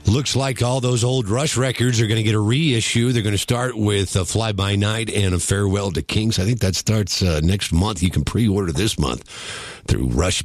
Looks like all those old Rush records are going to get a reissue. They're going to start with Fly By Night and A Farewell to Kings. I think that starts next month. You can pre-order this month through Rush